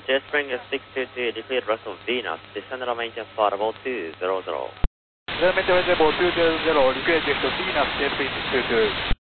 Jetspring 622, declared Russell Venus, descend on maintenance portable 200. Maintenance portable 200, declared Venus, Jetspring 622.